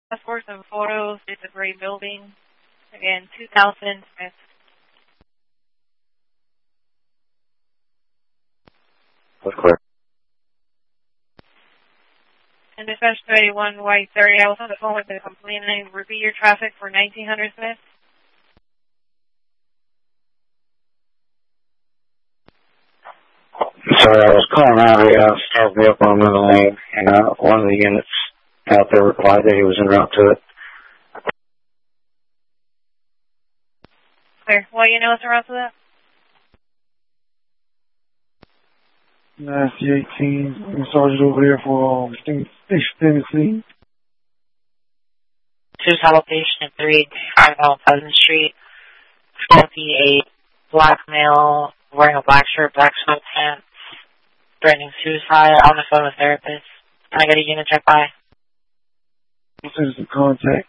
Passports and photos. It's a gray building. Again, 2000 Smith. That's clear. And dispatch 31 White 30. I was on the phone with the complainant. Repeat your traffic for 1900 Smith. Sorry, I was calling out a stalled vehicle on the lane, and one of the units out there replied that he was en route to it. Clear. What unit was en route to that? Nasty 18, Sergeant over there for Tennessee. 2 Salutation 3, 5 Pleasant Street. 28, black male, wearing a black shirt, black sweatpants, threatening suicide, on the phone with therapist. Can I get a unit check by? This is the contact.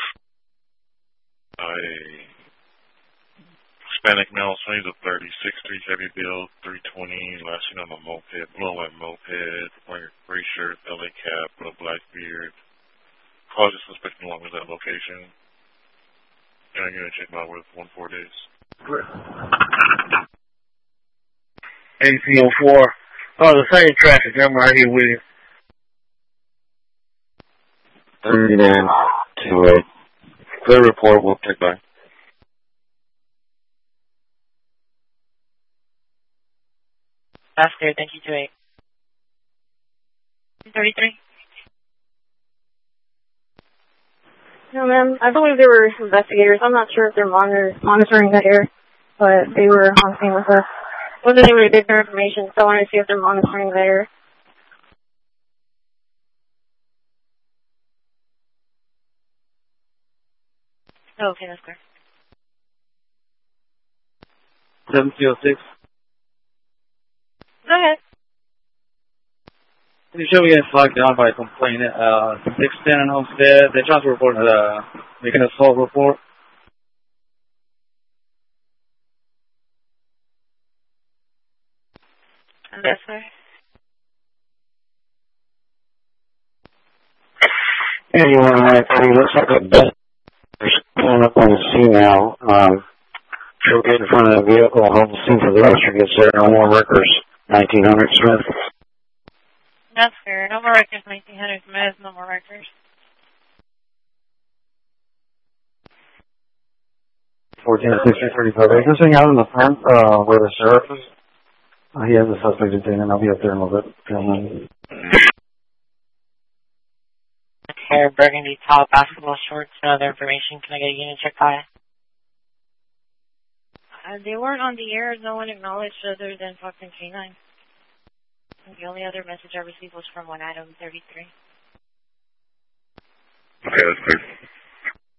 Hispanic male, swings of 36, 3 heavy build, 320, last seen on a moped, blue and white moped, wearing a gray shirt, LA cap, with a black beard. Call just suspect along with that location. And I'm going to check my with 14 days. 1804. Oh, the same traffic. I'm right here with you. 39 to 8. Clear report, we'll check by. That's clear, thank you, 28. 33. No, ma'am. I believe they were investigators. I'm not sure if they're monitoring the air, but they were on scene with us. Wasn't able to get their information, so I wanted to see if they're monitoring the air. Oh, okay, that's clear. 706. Go ahead. Can you show me getting flagged down by a complainant? 610 in Homestead. They're trying to report making an assault report. Yes, sir. Anyone right there, he looks like a bed. There's pulling up on the scene now. She'll get in front of the vehicle, hold the scene for the officer gets there. No more wreckers. 1900 Smith. That's fair. No more records, 1900 Smith. No more records. 14-16-35. Is this thing out in the front where the sheriff is? He has a suspect detained, and I'll be up there in a little bit. Hair, burgundy top, basketball shorts, and other information. Can I get a unit check by? They weren't on the air. No one acknowledged other than fucking K9. The only other message I received was from one item 33. Okay, that's clear.